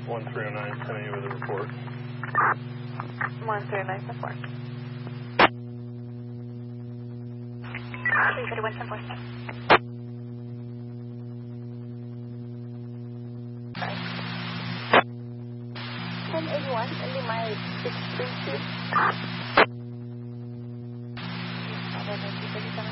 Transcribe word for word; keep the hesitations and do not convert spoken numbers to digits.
one three oh nine, coming in with a report. one three oh nine, ten four. three thirty-one, ten four. ten eighty-one, Lima six three two.